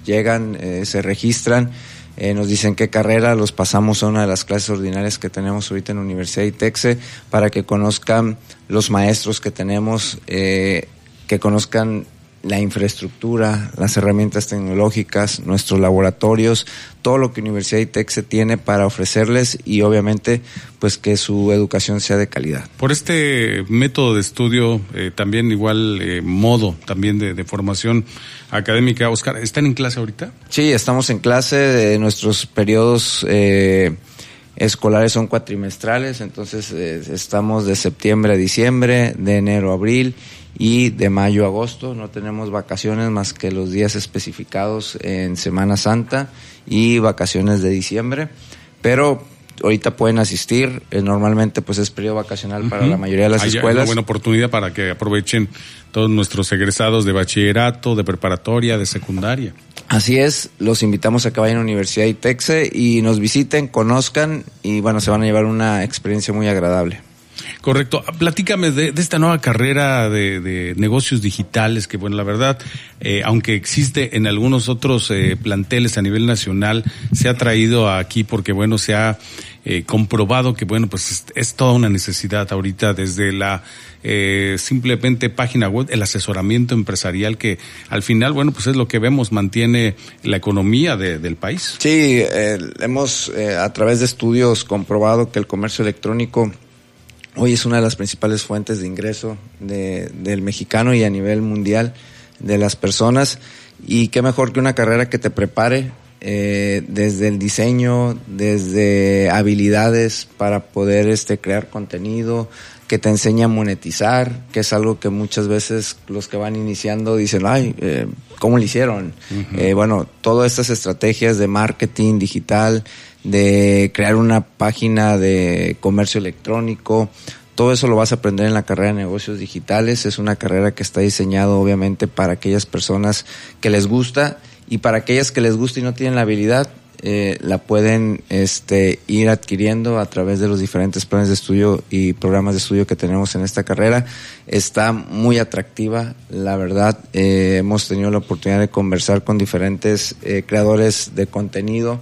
llegan, se registran, nos dicen qué carrera, los pasamos a una de las clases ordinarias que tenemos ahorita en la Universidad ITEXE para que conozcan los maestros que tenemos, que conozcan la infraestructura, las herramientas tecnológicas, nuestros laboratorios, todo lo que Universidad ITEXE tiene para ofrecerles y obviamente pues que su educación sea de calidad. Por este método de estudio, también igual modo también de formación académica, Oscar, ¿están en clase ahorita? Sí, estamos en clase, nuestros periodos escolares son cuatrimestrales, entonces estamos de septiembre a diciembre, de enero a abril y de mayo a agosto. No tenemos vacaciones más que los días especificados en Semana Santa y vacaciones de diciembre, pero ahorita pueden asistir, normalmente pues es periodo vacacional para la mayoría de las escuelas. Hay una buena oportunidad para que aprovechen todos nuestros egresados de bachillerato, de preparatoria, de secundaria. Así es, los invitamos a que vayan a Universidad ITEXE y nos visiten, conozcan y bueno, se van a llevar una experiencia muy agradable. Correcto. Platícame de esta nueva carrera de negocios digitales que, bueno, la verdad, aunque existe en algunos otros planteles a nivel nacional, se ha traído aquí porque, bueno, se ha comprobado que, bueno, pues es toda una necesidad ahorita desde la simplemente página web, el asesoramiento empresarial que al final, bueno, pues es lo que vemos, mantiene la economía del país. Sí, hemos a través de estudios comprobado que el comercio electrónico hoy es una de las principales fuentes de ingreso del mexicano y a nivel mundial de las personas, y qué mejor que una carrera que te prepare desde el diseño, desde habilidades para poder crear contenido, que te enseña a monetizar, que es algo que muchas veces los que van iniciando dicen, ay, ¿cómo lo hicieron? Uh-huh. Bueno, todas estas estrategias de marketing digital, de crear una página de comercio electrónico, todo eso lo vas a aprender en la carrera de negocios digitales. Es una carrera que está diseñada obviamente para aquellas personas que les gusta, y para aquellas que les gusta y no tienen la habilidad, la pueden ir adquiriendo a través de los diferentes planes de estudio y programas de estudio que tenemos en esta carrera. Está muy atractiva, la verdad. Hemos tenido la oportunidad de conversar con diferentes creadores de contenido.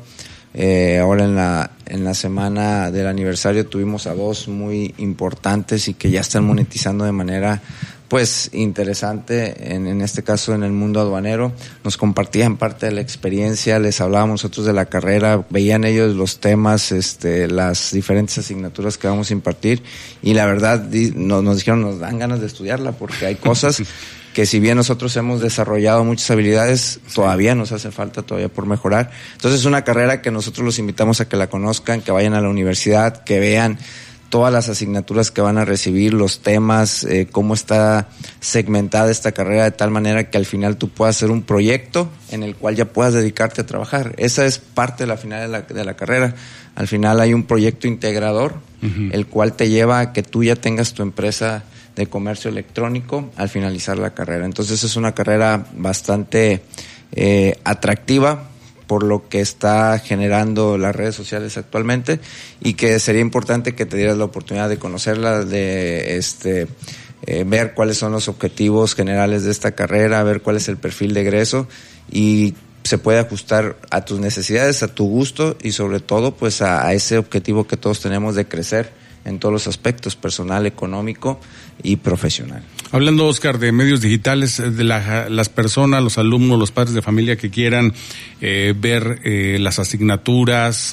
Ahora en la semana del aniversario tuvimos a 2 muy importantes y que ya están monetizando de manera pues interesante, en este caso en el mundo aduanero. Nos compartían parte de la experiencia, les hablábamos nosotros de la carrera, veían ellos los temas, las diferentes asignaturas que vamos a impartir, y la verdad nos dijeron, nos dan ganas de estudiarla porque hay cosas que si bien nosotros hemos desarrollado muchas habilidades, todavía nos hace falta todavía por mejorar. Entonces es una carrera que nosotros los invitamos a que la conozcan, que vayan a la universidad, que vean todas las asignaturas que van a recibir, los temas, cómo está segmentada esta carrera, de tal manera que al final tú puedas hacer un proyecto en el cual ya puedas dedicarte a trabajar. Esa es parte de la final de la carrera. Al final hay un proyecto integrador, uh-huh, el cual te lleva a que tú ya tengas tu empresa de comercio electrónico al finalizar la carrera. Entonces es una carrera bastante atractiva por lo que está generando las redes sociales actualmente, y que sería importante que te dieras la oportunidad de conocerla, de ver cuáles son los objetivos generales de esta carrera, ver cuál es el perfil de egreso, y se puede ajustar a tus necesidades, a tu gusto, y sobre todo pues a ese objetivo que todos tenemos de crecer en todos los aspectos, personal, económico y profesional. Hablando, Oscar, de medios digitales, de las personas, los alumnos, los padres de familia que quieran ver las asignaturas,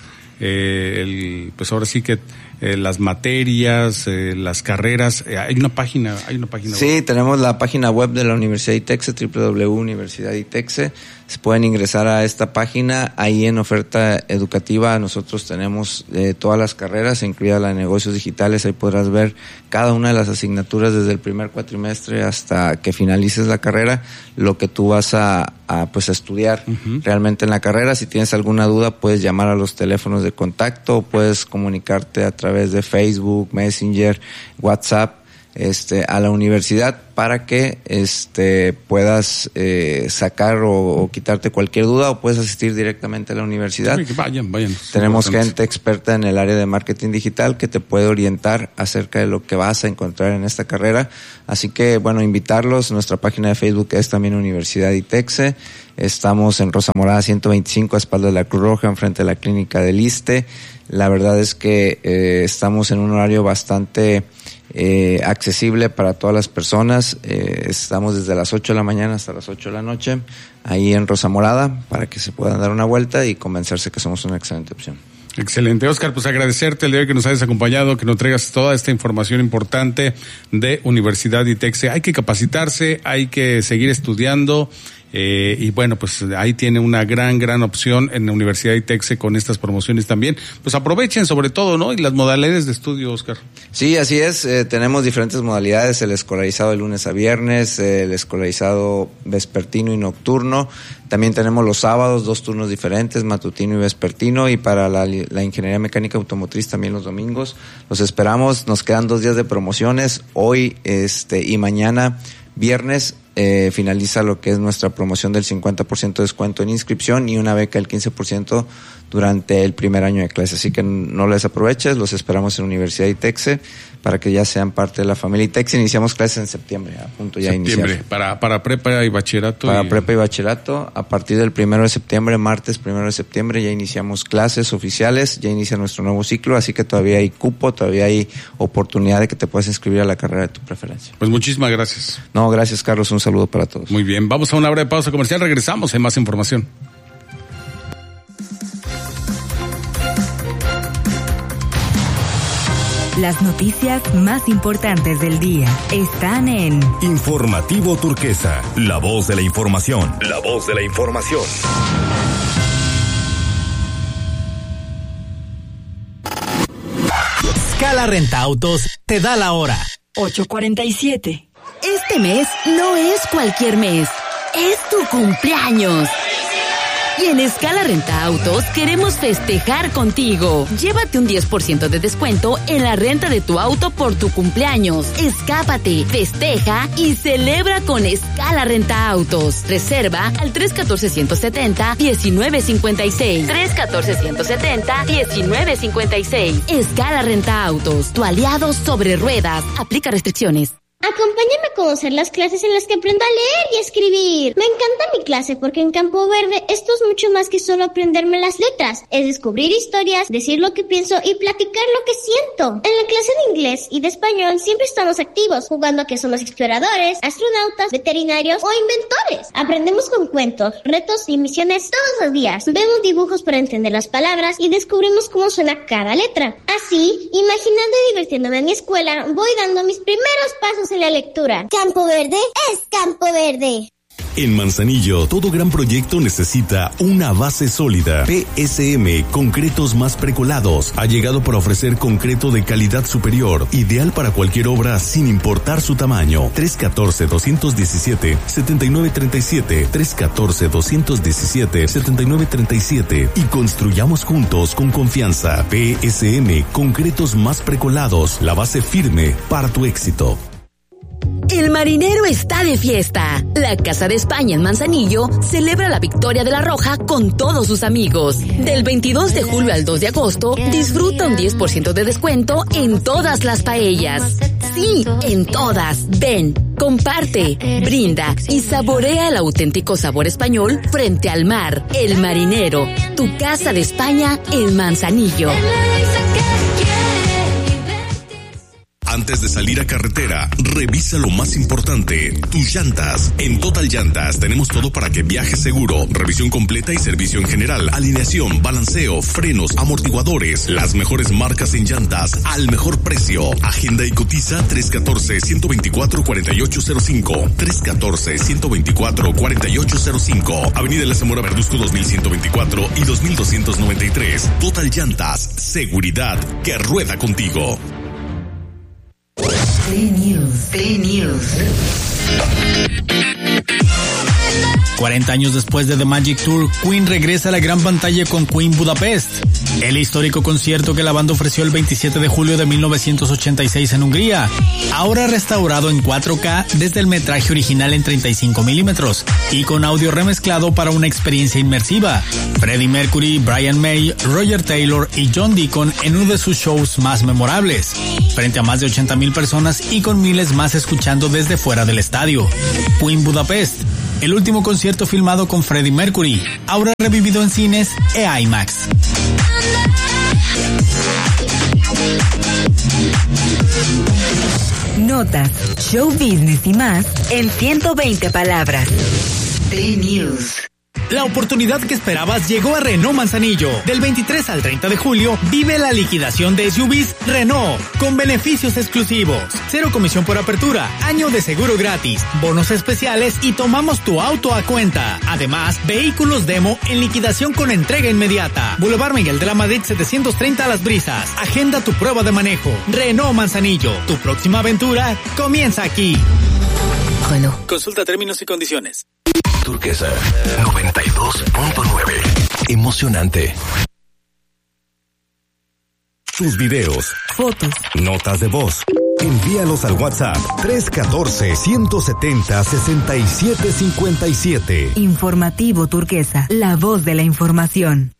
pues ahora sí que las materias, las carreras, hay una página web. Sí, tenemos la página web de la Universidad ITEXE, www.universidaditexe. Se pueden ingresar a esta página. Ahí en oferta educativa nosotros tenemos todas las carreras, incluida la de negocios digitales. Ahí podrás ver cada una de las asignaturas desde el primer cuatrimestre hasta que finalices la carrera, lo que tú vas a estudiar uh-huh, realmente en la carrera. Si tienes alguna duda, puedes llamar a los teléfonos de contacto, puedes comunicarte a través de Facebook, Messenger, WhatsApp. a la universidad para que puedas sacar o quitarte cualquier duda, o puedes asistir directamente a la universidad. Sí, que vayan. Tenemos gente experta en el área de marketing digital que te puede orientar acerca de lo que vas a encontrar en esta carrera. Así que, bueno, invitarlos. Nuestra página de Facebook es también Universidad ITEXE. Estamos en Rosa Morada 125, a espaldas de la Cruz Roja, enfrente de la clínica del ISSSTE. La verdad es que estamos en un horario bastante accesible para todas las personas. Estamos desde las 8 de la mañana hasta las 8 de la noche, ahí en Rosa Morada, para que se puedan dar una vuelta y convencerse que somos una excelente opción. Excelente, Oscar, pues agradecerte el día de hoy que nos hayas acompañado, que nos traigas toda esta información importante de Universidad ITEXE. Hay que capacitarse, hay que seguir estudiando. Y bueno, pues ahí tiene una gran opción en la Universidad ITEXE con estas promociones también. Pues aprovechen sobre todo, ¿no? Y las modalidades de estudio, Oscar. Sí, así es. Tenemos diferentes modalidades: el escolarizado de lunes a viernes, el escolarizado vespertino y nocturno. También tenemos los sábados, 2 turnos diferentes, matutino y vespertino. Y para la ingeniería mecánica automotriz también los domingos. Los esperamos. Nos quedan 2 días de promociones, hoy y mañana, viernes. Finaliza lo que es nuestra promoción del 50% de descuento en inscripción y una beca del 15% durante el primer año de clase. Así que no les aproveches, los esperamos en Universidad ITEXE para que ya sean parte de la familia ITEXE. Iniciamos clases en septiembre, a punto ya de iniciar. Para prepa y bachillerato. Prepa y bachillerato, a partir del 1 de septiembre, martes 1 de septiembre, ya iniciamos clases oficiales, ya inicia nuestro nuevo ciclo, así que todavía hay cupo, todavía hay oportunidad de que te puedas inscribir a la carrera de tu preferencia. Pues muchísimas gracias. No, gracias, Carlos, un saludo para todos. Muy bien, vamos a una breve pausa comercial, regresamos, hay más información. Las noticias más importantes del día están en Informativo Turquesa, la voz de la información. La voz de la información. Scala Renta Autos te da la hora. 8:47. Este mes no es cualquier mes, es tu cumpleaños. Y en Scala Renta Autos queremos festejar contigo. Llévate un 10% de descuento en la renta de tu auto por tu cumpleaños. Escápate, festeja y celebra con Scala Renta Autos. Reserva al 314-170-1956. 314-170-1956. Scala Renta Autos, tu aliado sobre ruedas. Aplica restricciones. Acompáñame a conocer las clases en las que aprendo a leer y a escribir. Me encanta mi clase porque en Campo Verde esto es mucho más que solo aprenderme las letras. Es descubrir historias, decir lo que pienso y platicar lo que siento. En la clase de inglés y de español siempre estamos activos, jugando a que somos exploradores, astronautas, veterinarios o inventores. Aprendemos con cuentos, retos y misiones todos los días. Vemos dibujos para entender las palabras y descubrimos cómo suena cada letra. Así, imaginando y divirtiéndome en mi escuela, voy dando mis primeros pasos en la lectura. Campo Verde es Campo Verde. En Manzanillo, todo gran proyecto necesita una base sólida. PSM, concretos más precolados, ha llegado para ofrecer concreto de calidad superior, ideal para cualquier obra sin importar su tamaño. 314-217-7937, 314-217-7937 y construyamos juntos con confianza. PSM, concretos más precolados, la base firme para tu éxito. El Marinero está de fiesta. La Casa de España en Manzanillo celebra la victoria de la Roja con todos sus amigos. Del 22 de julio al 2 de agosto, disfruta un 10% de descuento en todas las paellas. Sí, en todas. Ven, comparte, brinda y saborea el auténtico sabor español frente al mar. El Marinero, tu Casa de España en Manzanillo. Antes de salir a carretera, revisa lo más importante, tus llantas. En Total Llantas tenemos todo para que viajes seguro, revisión completa y servicio en general, alineación, balanceo, frenos, amortiguadores, las mejores marcas en llantas al mejor precio. Agenda y cotiza 314-124-4805, 314-124-4805, Avenida La Zamora Verduzco 2124 y 2293. Total Llantas, seguridad que rueda contigo. Play News. 40 años después de The Magic Tour, Queen regresa a la gran pantalla con Queen Budapest. El histórico concierto que la banda ofreció el 27 de julio de 1986 en Hungría, ahora restaurado en 4K desde el metraje original en 35 milímetros y con audio remezclado para una experiencia inmersiva. Freddie Mercury, Brian May, Roger Taylor y John Deacon en uno de sus shows más memorables, frente a más de 80,000 personas y con miles más escuchando desde fuera del estadio. Queen Budapest, el último concierto filmado con Freddie Mercury, ahora revivido en cines e IMAX. Notas, show business y más en 120 palabras. T-News. La oportunidad que esperabas llegó a Renault Manzanillo. Del 23 al 30 de julio, vive la liquidación de SUVs Renault, con beneficios exclusivos. 0 comisión por apertura, año de seguro gratis, bonos especiales y tomamos tu auto a cuenta. Además, vehículos demo en liquidación con entrega inmediata. Boulevard Miguel de la Madrid 730 Las Brisas. Agenda tu prueba de manejo. Renault Manzanillo, tu próxima aventura comienza aquí. Renault. Consulta términos y condiciones. Turquesa 92.9. Emocionante. Tus videos, Fotos, notas de voz. Envíalos al WhatsApp 314-170-6757. Informativo Turquesa, la voz de la información.